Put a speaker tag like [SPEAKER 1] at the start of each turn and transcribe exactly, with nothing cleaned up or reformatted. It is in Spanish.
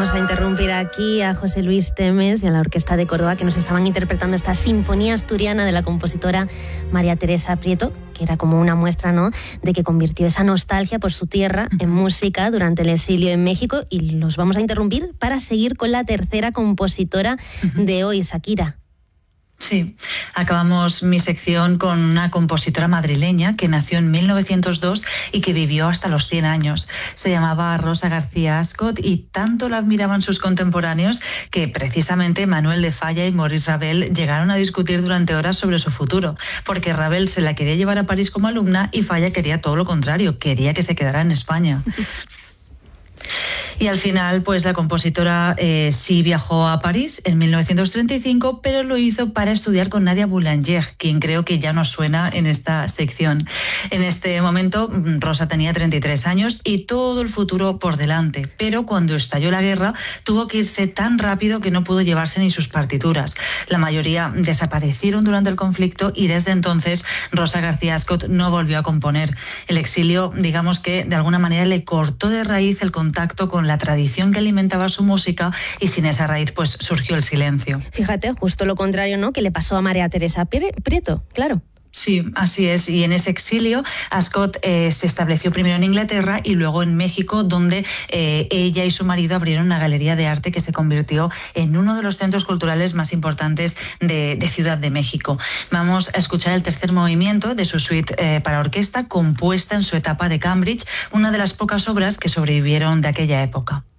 [SPEAKER 1] vamos a interrumpir aquí a José Luis Temes y a la Orquesta de Córdoba, que nos estaban interpretando esta sinfonía asturiana de la compositora María Teresa Prieto, que era como una muestra, ¿no?, de que convirtió esa nostalgia por su tierra en música durante el exilio en México. Y los vamos a interrumpir para seguir con la tercera compositora de hoy, Shakira.
[SPEAKER 2] Sí, acabamos mi sección con una compositora madrileña que nació en mil novecientos dos y que vivió hasta los cien años. Se llamaba Rosa García Ascot y tanto la admiraban sus contemporáneos que precisamente Manuel de Falla y Maurice Ravel llegaron a discutir durante horas sobre su futuro, porque Ravel se la quería llevar a París como alumna y Falla quería todo lo contrario, quería que se quedara en España. Y al final, pues la compositora eh, sí viajó a París en mil novecientos treinta y cinco, pero lo hizo para estudiar con Nadia Boulanger, quien creo que ya nos suena en esta sección. En este momento, Rosa tenía treinta y tres años y todo el futuro por delante, pero cuando estalló la guerra, tuvo que irse tan rápido que no pudo llevarse ni sus partituras. La mayoría desaparecieron durante el conflicto y desde entonces Rosa García Ascot no volvió a componer. El exilio, digamos que de alguna manera le cortó de raíz el contacto con la tradición que alimentaba su música y sin esa raíz pues surgió el silencio.
[SPEAKER 1] Fíjate, justo lo contrario, ¿no?, que le pasó a María Teresa Prieto, claro.
[SPEAKER 2] Sí, así es. Y en ese exilio, Ascot eh, se estableció primero en Inglaterra y luego en México, donde eh, ella y su marido abrieron una galería de arte que se convirtió en uno de los centros culturales más importantes de, de Ciudad de México. Vamos a escuchar el tercer movimiento de su suite eh, para orquesta, compuesta en su etapa de Cambridge, una de las pocas obras que sobrevivieron de aquella época.